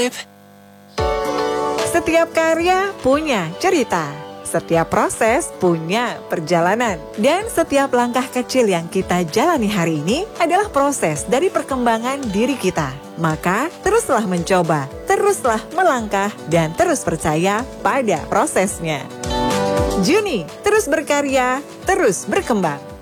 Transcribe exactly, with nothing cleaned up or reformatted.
babe. Setiap karya punya cerita, setiap proses punya perjalanan, dan setiap langkah kecil yang kita jalani hari ini adalah proses dari perkembangan diri kita. Maka teruslah mencoba, teruslah melangkah, dan terus percaya pada prosesnya. Juni, terus berkarya, terus berkembang.